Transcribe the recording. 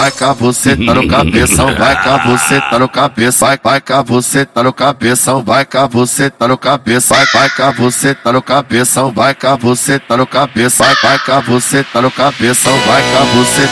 vai cá você tá no cabeção, vai cá você tá no cabeça, vai cá você tá no cabeção, vai cá você tá no cabeça, vai cá você tá no cabeção, vai cá você tá no cabeça, vai cá você tá no cabeção, vai cá você